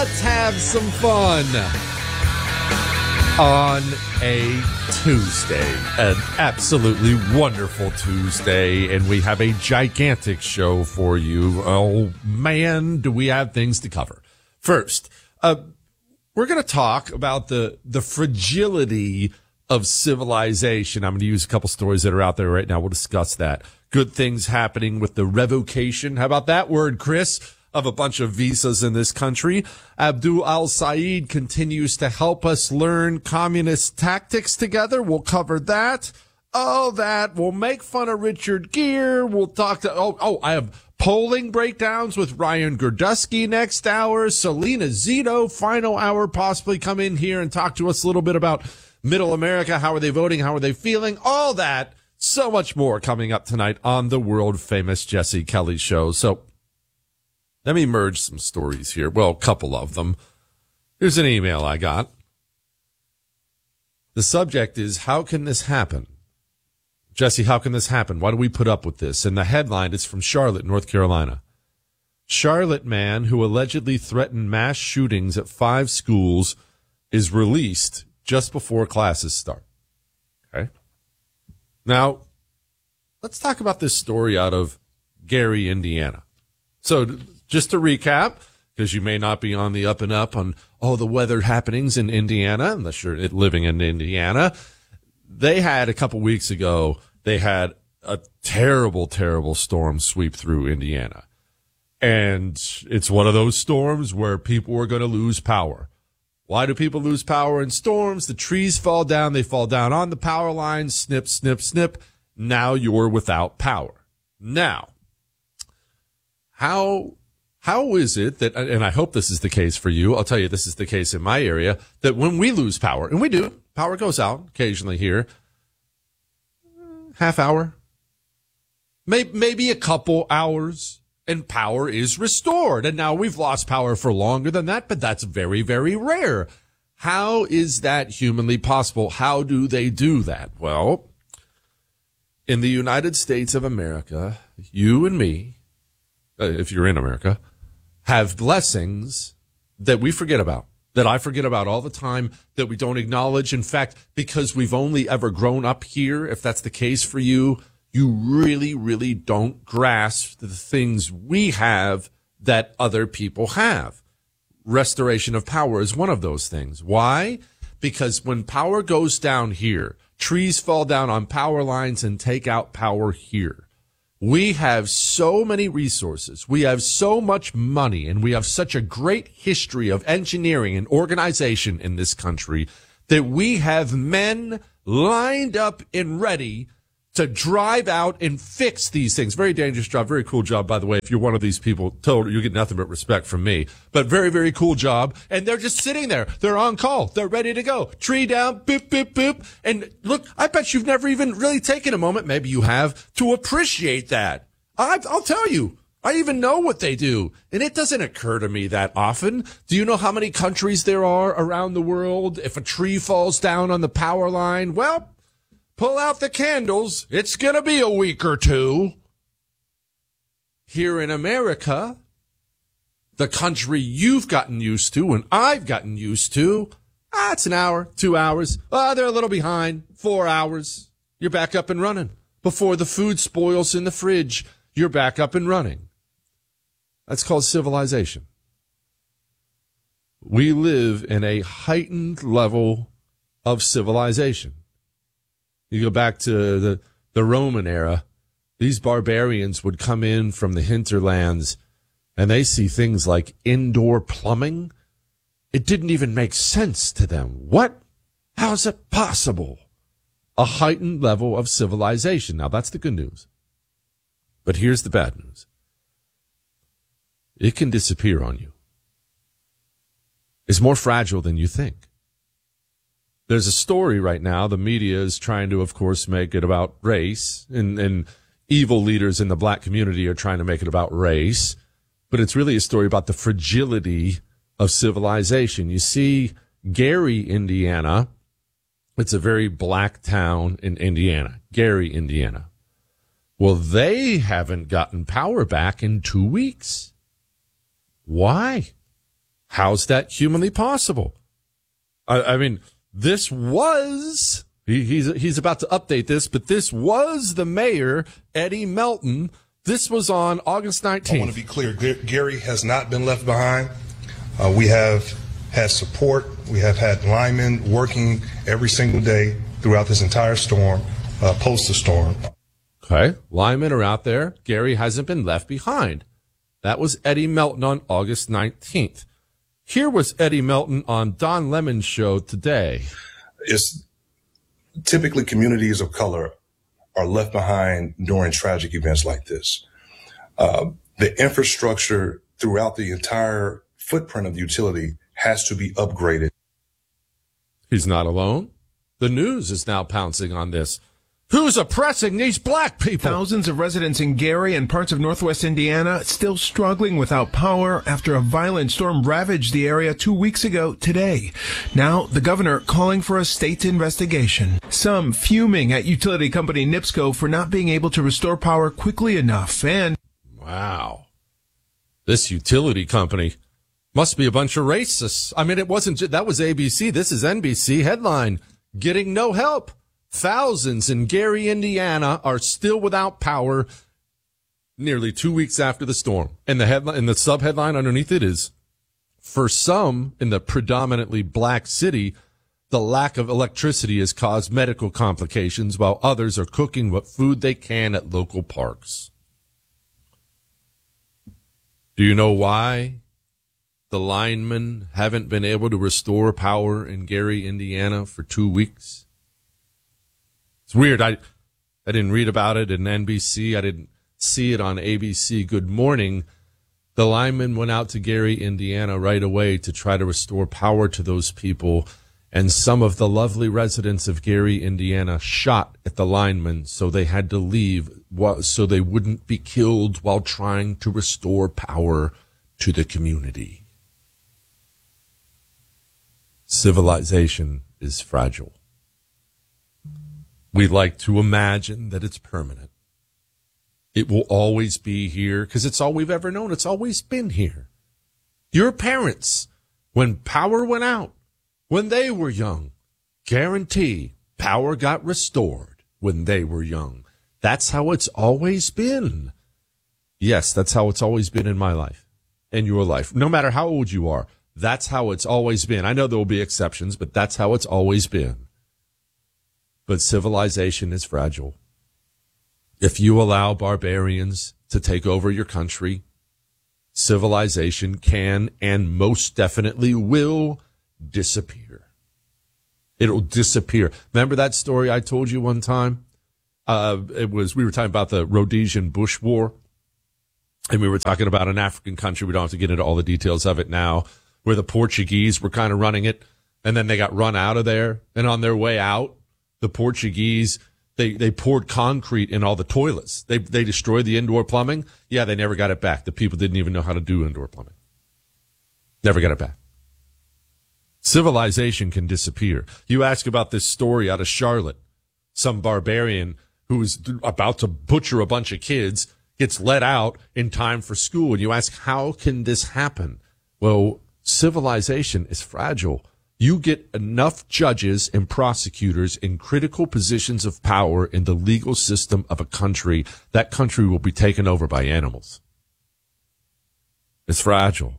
Let's have some fun on a Tuesday, an absolutely wonderful Tuesday, and we have a gigantic show for you. Oh, man, do we have things to cover. First, we're going to talk about the fragility of civilization. I'm going to use a couple stories that are out there right now. We'll discuss that. Good things happening with the revocation. How about that word, Chris? Of a bunch of visas in this country. Abdul al-Said continues to help us learn communist tactics together. We'll cover that. Oh, that. We'll make fun of Richard Gere. We'll talk to, I have polling breakdowns with Ryan Gerdusky next hour. Selena Zito, final hour, possibly come in here and talk to us a little bit about Middle America. How are they voting? How are they feeling? All that. So much more coming up tonight on the world famous Jesse Kelly Show. So, let me merge some stories here. Well, a couple of them. Here's an email I got. The subject is, how can this happen? Jesse, how can this happen? Why do we put up with this? And the headline is from Charlotte, North Carolina. Charlotte man who allegedly threatened mass shootings at 5 schools is released just before classes start. Okay. Now, let's talk about this story out of Gary, Indiana. So, just to recap, because you may not be on the up and up on all the weather happenings in Indiana, unless you're living in Indiana. They had a couple weeks ago, they had a terrible, terrible storm sweep through Indiana. And it's one of those storms where people were going to lose power. Why do people lose power in storms? The trees fall down. They fall down on the power lines. Snip, snip, snip. Now you're without power. Now, How is it that, and I hope this is the case for you, I'll tell you this is the case in my area, that when we lose power, and we do, power goes out occasionally here, half hour, maybe a couple hours, and power is restored. And now we've lost power for longer than that, but that's very, very rare. How is that humanly possible? How do they do that? Well, in the United States of America, you and me, if you're in America, have blessings that we forget about, that I forget about all the time, that we don't acknowledge. In fact, because we've only ever grown up here, if that's the case for you, you really, really don't grasp the things we have that other people have. Restoration of power is one of those things. Why? Because when power goes down here, trees fall down on power lines and take out power here. We have so many resources, we have so much money, and we have such a great history of engineering and organization in this country that we have men lined up and ready to drive out and fix these things. Very dangerous job, very cool job, by the way. If you're one of these people, told you get nothing but respect from me. But very, very cool job. And they're just sitting there. They're on call. They're ready to go. Tree down, boop, boop, boop. And look, I bet you've never even really taken a moment, maybe you have, to appreciate that. I'll tell you, I even know what they do. And it doesn't occur to me that often. Do you know how many countries there are around the world? If a tree falls down on the power line, well, pull out the candles. It's going to be a week or two. Here in America, the country you've gotten used to and I've gotten used to, it's an hour, 2 hours. They're a little behind, 4 hours. You're back up and running. Before the food spoils in the fridge, you're back up and running. That's called civilization. We live in a heightened level of civilization. You go back to the Roman era, these barbarians would come in from the hinterlands and they see things like indoor plumbing. It didn't even make sense to them. What? How is it possible? A heightened level of civilization. Now, that's the good news. But here's the bad news. It can disappear on you. It's more fragile than you think. There's a story right now. The media is trying to, of course, make it about race, and evil leaders in the black community are trying to make it about race. But it's really a story about the fragility of civilization. You see, Gary, Indiana, it's a very black town in Indiana. Gary, Indiana. Well, they haven't gotten power back in 2 weeks. Why? How's that humanly possible? I mean, this was, he's about to update this, but this was the mayor, Eddie Melton. This was on August 19th. I want to be clear. Gary has not been left behind. We have had support. We have had linemen working every single day throughout this entire storm, post the storm. Okay. Linemen are out there. Gary hasn't been left behind. That was Eddie Melton on August 19th. Here was Eddie Melton on Don Lemon's show today. It's typically communities of color are left behind during tragic events like this. The infrastructure throughout the entire footprint of the utility has to be upgraded. He's not alone. The news is now pouncing on this. Who's oppressing these black people? Thousands of residents in Gary and parts of northwest Indiana still struggling without power after a violent storm ravaged the area 2 weeks ago today. Now, the governor calling for a state investigation. Some fuming at utility company NIPSCO for not being able to restore power quickly enough. And wow, this utility company must be a bunch of racists. I mean, it wasn't, that was ABC. This is NBC headline, getting no help. Thousands in Gary, Indiana are still without power nearly 2 weeks after the storm. And the headline, and the subheadline underneath it is, for some in the predominantly black city, the lack of electricity has caused medical complications while others are cooking what food they can at local parks. Do you know why the linemen haven't been able to restore power in Gary, Indiana for 2 weeks? It's weird. I didn't read about it in NBC. I didn't see it on ABC Good Morning. The linemen went out to Gary, Indiana right away to try to restore power to those people. And some of the lovely residents of Gary, Indiana shot at the linemen, so they had to leave so they wouldn't be killed while trying to restore power to the community. Civilization is fragile. We like to imagine that it's permanent. It will always be here because it's all we've ever known. It's always been here. Your parents, when power went out, when they were young, guarantee power got restored when they were young. That's how it's always been. Yes, that's how it's always been in my life, in your life. No matter how old you are, that's how it's always been. I know there will be exceptions, but that's how it's always been. But civilization is fragile. If you allow barbarians to take over your country, civilization can and most definitely will disappear. It'll disappear. Remember that story I told you one time? We were talking about the Rhodesian Bush War, and we were talking about an African country. We don't have to get into all the details of it now, where the Portuguese were kind of running it, and then they got run out of there, and on their way out, the Portuguese, they poured concrete in all the toilets. They destroyed the indoor plumbing. Yeah, they never got it back. The people didn't even know how to do indoor plumbing. Never got it back. Civilization can disappear. You ask about this story out of Charlotte. Some barbarian who is about to butcher a bunch of kids gets let out in time for school. And you ask, how can this happen? Well, civilization is fragile. You get enough judges and prosecutors in critical positions of power in the legal system of a country, that country will be taken over by animals. It's fragile.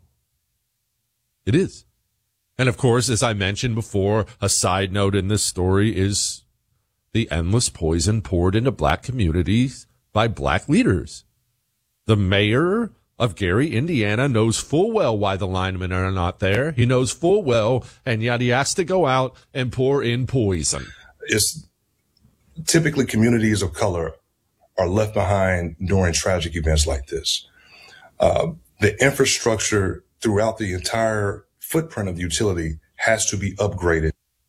It is. And of course, as I mentioned before, a side note in this story is the endless poison poured into black communities by black leaders. The mayor of Gary, Indiana, knows full well why the linemen are not there. He knows full well, and yet he has to go out and pour in poison. It's typically communities of color are left behind during tragic events like this. The infrastructure throughout the entire footprint of the utility has to be upgraded.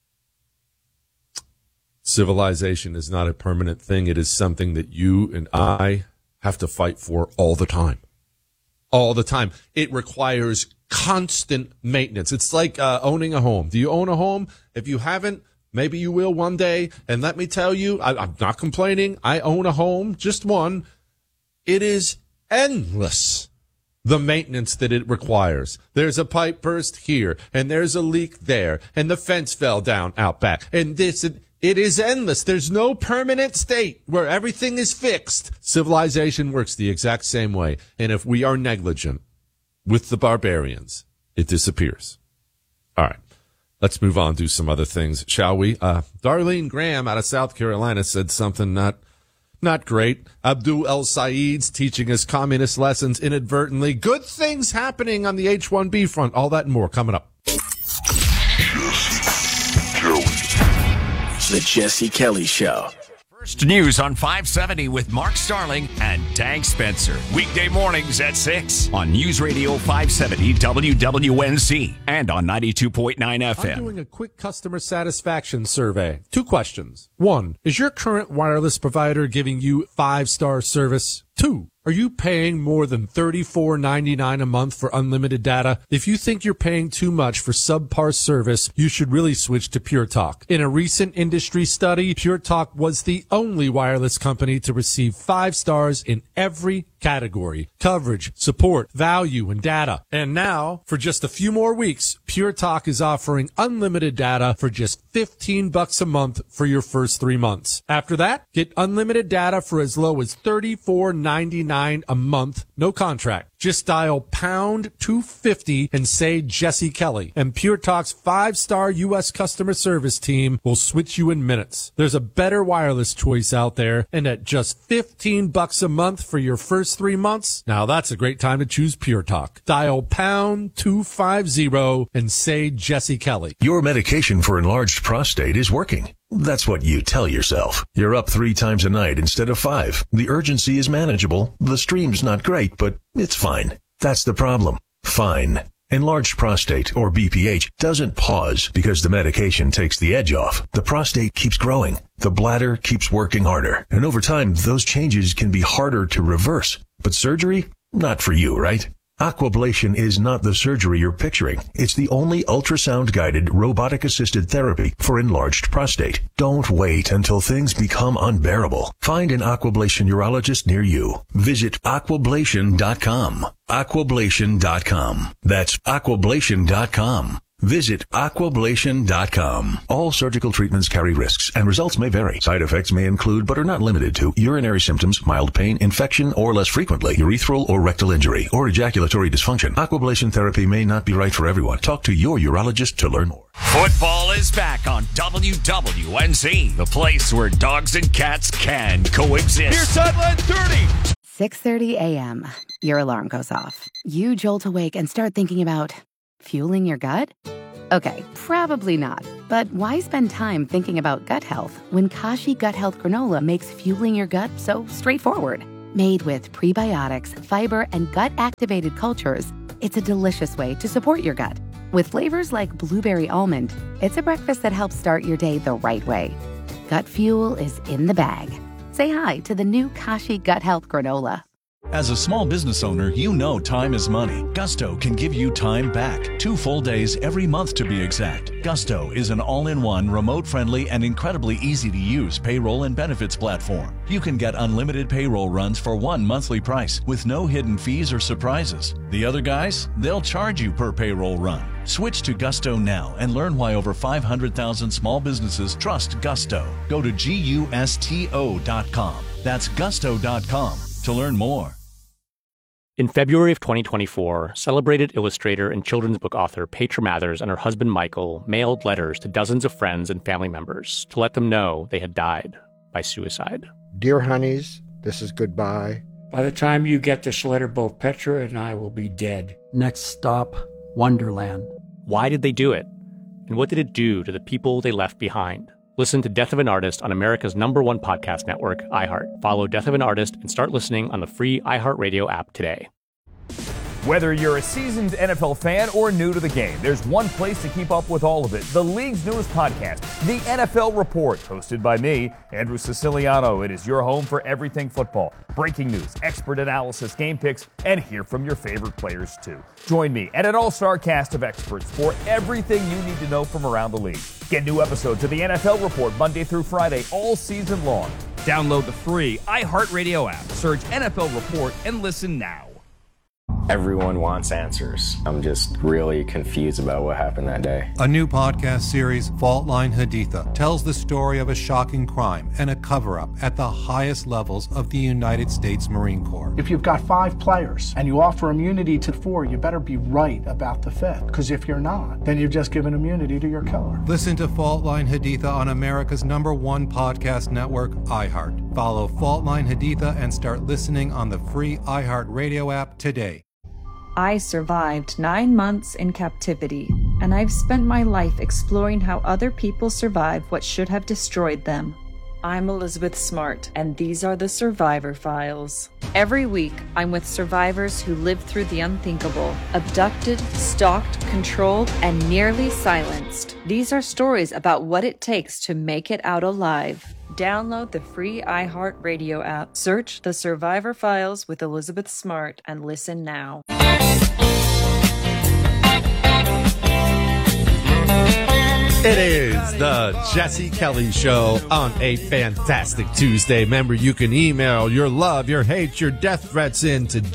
Civilization is not a permanent thing. It is something that you and I have to fight for all the time. All the time. It requires constant maintenance. It's like owning a home. Do you own a home? If you haven't, maybe you will one day. And let me tell you, I'm not complaining. I own a home, just one. It is endless the maintenance that it requires. There's a pipe burst here, and there's a leak there, and the fence fell down out back, and this, and it is endless. There's no permanent state where everything is fixed. Civilization works the exact same way, and if we are negligent with the barbarians, it disappears. All right. Let's move on to some other things, shall we? Darlene Graham out of South Carolina said something not great. Abdul El Said's teaching us communist lessons inadvertently. Good things happening on the H-1B front. All that and more coming up. The Jesse Kelly Show. First news on 570 with Mark Starling and Tank Spencer. Weekday mornings at 6 on News Radio 570 WWNC and on 92.9 FM. I'm doing a quick customer satisfaction survey. 2 questions. 1, is your current wireless provider giving you 5-star service? 2, are you paying more than $34.99 a month for unlimited data? If you think you're paying too much for subpar service, you should really switch to Pure Talk. In a recent industry study, Pure Talk was the only wireless company to receive 5 stars in every category: coverage, support, value, and data. And now, for just a few more weeks, Pure Talk is offering unlimited data for just $15 a month for your first 3 months. After that, get unlimited data for as low as $34.99 a month, no contract. Just dial pound 250 and say Jesse Kelly, and Pure Talk's 5-star U.S. customer service team will switch you in minutes. There's a better wireless choice out there, and at just $15 a month for your first 3 months, now that's a great time to choose Pure Talk. Dial pound 250 and say Jesse Kelly. Your medication for enlarged prostate is working. That's what you tell yourself. You're up 3 times a night instead of 5. The urgency is manageable. The stream's not great, but it's fine. That's the problem. Fine. Enlarged prostate, or BPH, doesn't pause because the medication takes the edge off. The prostate keeps growing. The bladder keeps working harder. And over time, those changes can be harder to reverse. But surgery? Not for you, right? Aquablation is not the surgery you're picturing. It's the only ultrasound-guided, robotic-assisted therapy for enlarged prostate. Don't wait until things become unbearable. Find an Aquablation urologist near you. Visit aquablation.com. Aquablation.com. That's aquablation.com. Visit aquablation.com. All surgical treatments carry risks, and results may vary. Side effects may include, but are not limited to, urinary symptoms, mild pain, infection, or less frequently, urethral or rectal injury, or ejaculatory dysfunction. Aquablation therapy may not be right for everyone. Talk to your urologist to learn more. Football is back on WWNC, the place where dogs and cats can coexist. Here's sideline 30. 6:30 a.m. Your alarm goes off. You jolt awake and start thinking about fueling your gut? Okay, probably not. But why spend time thinking about gut health when Kashi Gut Health Granola makes fueling your gut so straightforward? Made with prebiotics, fiber, and gut-activated cultures, it's a delicious way to support your gut. With flavors like blueberry almond, it's a breakfast that helps start your day the right way. Gut fuel is in the bag. Say hi to the new Kashi Gut Health Granola. As a small business owner, you know time is money. Gusto can give you time back. 2 full days every month to be exact. Gusto is an all-in-one, remote-friendly, and incredibly easy-to-use payroll and benefits platform. You can get unlimited payroll runs for one monthly price with no hidden fees or surprises. The other guys, they'll charge you per payroll run. Switch to Gusto now and learn why over 500,000 small businesses trust Gusto. Go to GUSTO.com. That's Gusto.com to learn more. In February of 2024, celebrated illustrator and children's book author Petra Mathers and her husband Michael mailed letters to dozens of friends and family members to let them know they had died by suicide. Dear honeys, this is goodbye. By the time you get this letter, both Petra and I will be dead. Next stop, Wonderland. Why did they do it? And what did it do to the people they left behind? Listen to Death of an Artist on America's #1 podcast network, iHeart. Follow Death of an Artist and start listening on the free iHeartRadio app today. Whether you're a seasoned NFL fan or new to the game, there's one place to keep up with all of it. The league's newest podcast, The NFL Report, hosted by me, Andrew Siciliano. It is your home for everything football. Breaking news, expert analysis, game picks, and hear from your favorite players too. Join me and an all-star cast of experts for everything you need to know from around the league. Get new episodes of The NFL Report Monday through Friday all season long. Download the free iHeartRadio app, search NFL Report, and listen now. Everyone wants answers. I'm just really confused about what happened that day. A new podcast series, Fault Line Haditha, tells the story of a shocking crime and a cover-up at the highest levels of the United States Marine Corps. If you've got 5 players and you offer immunity to 4, you better be right about the 5th, because if you're not, then you've just given immunity to your killer. Listen to Fault Line Haditha on America's #1 podcast network, iHeart. Follow Fault Line Haditha and start listening on the free iHeart Radio app today. I survived 9 months in captivity, and I've spent my life exploring how other people survive what should have destroyed them. I'm Elizabeth Smart, and these are the Survivor Files. Every week, I'm with survivors who lived through the unthinkable, abducted, stalked, controlled, and nearly silenced. These are stories about what it takes to make it out alive. Download the free iHeart Radio app. Search The Survivor Files with Elizabeth Smart and listen now. It is the Jesse Kelly Show on a fantastic Tuesday. Remember, you can email your love, your hate, your death threats in to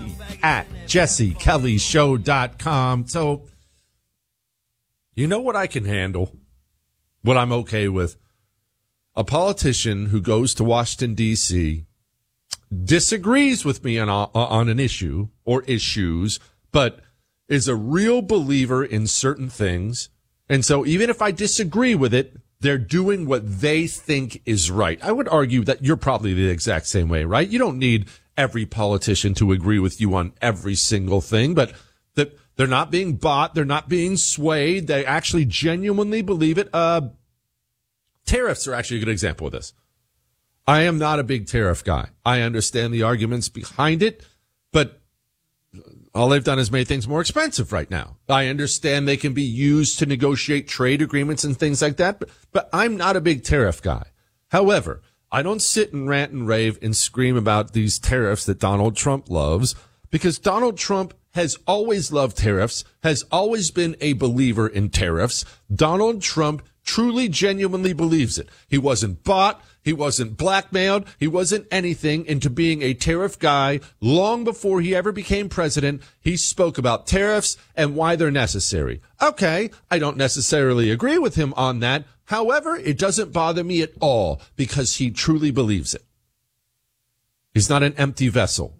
jesse@jessekellyshow.com. So, you know what I can handle? What I'm okay with? A politician who goes to Washington, D.C., disagrees with me on an issue or issues, but is a real believer in certain things. And so even if I disagree with it, they're doing what they think is right. I would argue that you're probably the exact same way, right? You don't need every politician to agree with you on every single thing, but that they're not being bought. They're not being swayed. They actually genuinely believe it. Tariffs are actually a good example of this. I am not a big tariff guy. I understand the arguments behind it, but all they've done is made things more expensive right now. I understand they can be used to negotiate trade agreements and things like that, but I'm not a big tariff guy. However, I don't sit and rant and rave and scream about these tariffs that Donald Trump loves, because Donald Trump has always loved tariffs, has always been a believer in tariffs. Donald Trump truly, genuinely believes it. He wasn't bought. He wasn't blackmailed. He wasn't anything into being a tariff guy. Long before he ever became president, he spoke about tariffs and why they're necessary. Okay, I don't necessarily agree with him on that. However, it doesn't bother me at all because he truly believes it. He's not an empty vessel.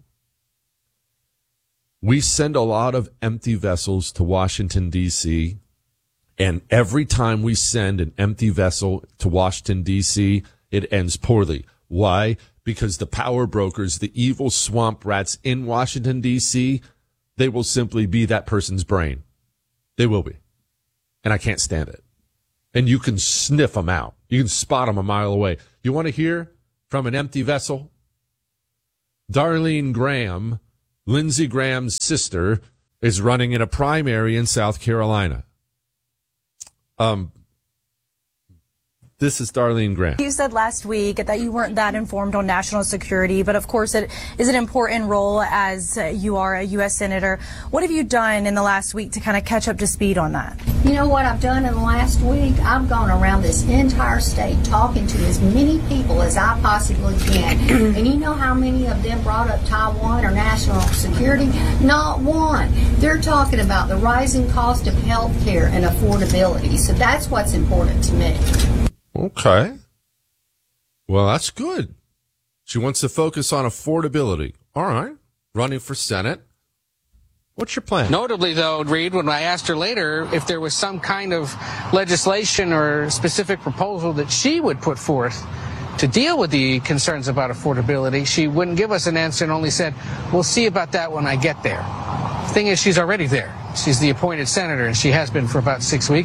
We send a lot of empty vessels to Washington, D.C., and every time we send an empty vessel to Washington, D.C., it ends poorly. Why? Because the power brokers, the evil swamp rats in Washington, D.C., they will simply be that person's brain. They will be. And I can't stand it. And you can sniff them out. You can spot them a mile away. You want to hear from an empty vessel? Darlene Graham, Lindsey Graham's sister, is running in a primary in South Carolina. This is Darlene Graham. You said last week that you weren't that informed on national security, but of course it is an important role as you are a U.S. Senator. What have you done in the last week to kind of catch up to speed on that? You know what I've done in the last week? I've gone around this entire state talking to as many people as I possibly can. And you know how many of them brought up Taiwan or national security? Not one. They're talking about the rising cost of health care and affordability. So that's what's important to me. Okay. Well, that's good. She wants to focus on affordability. All right. Running for Senate. What's your plan? Notably, though, Reed, when I asked her later if there was some kind of legislation or specific proposal that she would put forth to deal with the concerns about affordability, she wouldn't give us an answer and only said, we'll see about that when I get there. The thing is, she's already there. She's the appointed senator, and she has been for about 6 weeks.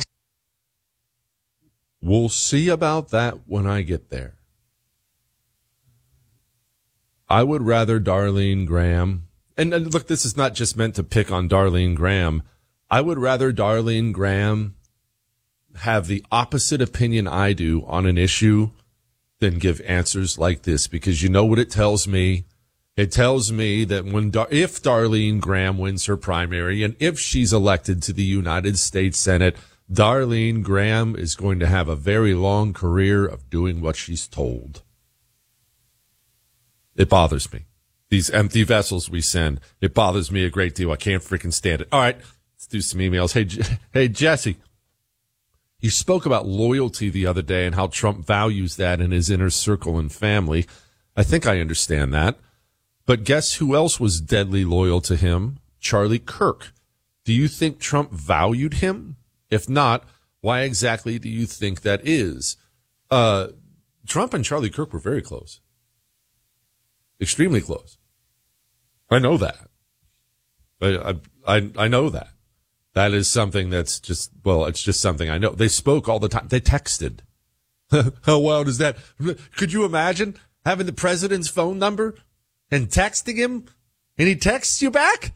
We'll see about that when I get there. I would rather Darlene Graham, and look, this is not just meant to pick on Darlene Graham. I would rather Darlene Graham have the opposite opinion I do on an issue than give answers like this, because you know what it tells me? It tells me that if Darlene Graham wins her primary and if she's elected to the United States Senate, Darlene Graham is going to have a very long career of doing what she's told. It bothers me. These empty vessels we send. It bothers me a great deal. I can't freaking stand it. All right, let's do some emails. Hey, Jesse, you spoke about loyalty the other day and how Trump values that in his inner circle and family. I think I understand that. But guess who else was deadly loyal to him? Charlie Kirk. Do you think Trump valued him? If not, why exactly do you think that is? Trump and Charlie Kirk were very close. Extremely close. I know that. I know that. That is something that's just, well, it's just something I know. They spoke all the time. They texted. How wild is that? Could you imagine having the president's phone number and texting him and he texts you back?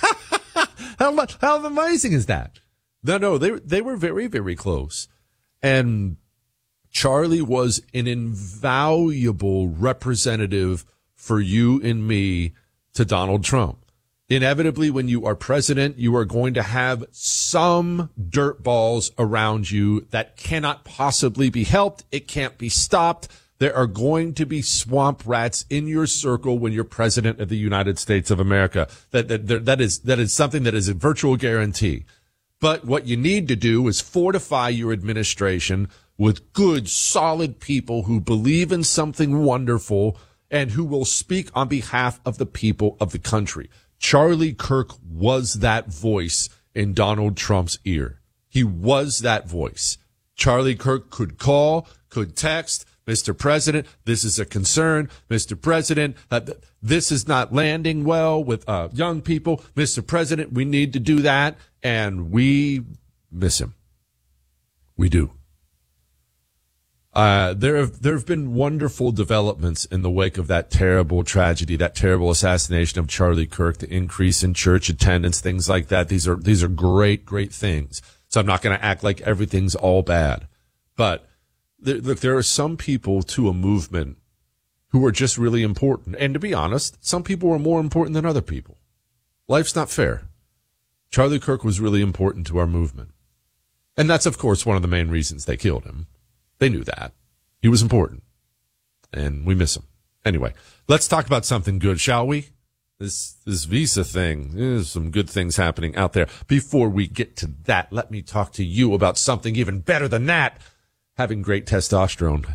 How amazing is that? No, they were very, very close. And Charlie was an invaluable representative for you and me to Donald Trump. Inevitably, when you are president, you are going to have some dirtballs around you that cannot possibly be helped. It can't be stopped. There are going to be swamp rats in your circle when you're president of the United States of America. That is something that is a virtual guarantee. But what you need to do is fortify your administration with good, solid people who believe in something wonderful and who will speak on behalf of the people of the country. Charlie Kirk was that voice in Donald Trump's ear. He was that voice. Charlie Kirk could call, could text, Mr. President, this is a concern. Mr. President, this is not landing well with young people. Mr. President, we need to do that. And we miss him. We do. There have been wonderful developments in the wake of that terrible tragedy, that terrible assassination of Charlie Kirk, the increase in church attendance, things like that. These are great, great things. So I'm not going to act like everything's all bad. But look, there are some people to a movement who are just really important. And to be honest, some people are more important than other people. Life's not fair. Charlie Kirk was really important to our movement. And that's, of course, one of the main reasons they killed him. They knew that. He was important. And we miss him. Anyway, let's talk about something good, shall we? This visa thing. There's some good things happening out there. Before we get to that, let me talk to you about something even better than that. Having great testosterone.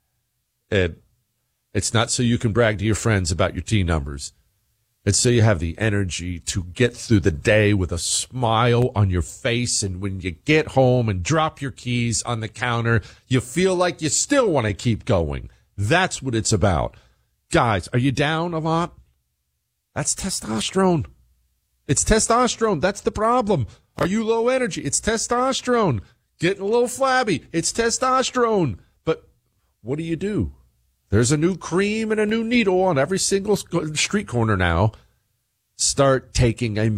It's not so you can brag to your friends about your T numbers. It's so you have the energy to get through the day with a smile on your face. And when you get home and drop your keys on the counter, you feel like you still want to keep going. That's what it's about. Guys, are you down a lot? That's testosterone. It's testosterone. That's the problem. Are you low energy? It's testosterone. Getting a little flabby. It's testosterone. But what do? There's a new cream and a new needle on every single street corner now. Start taking a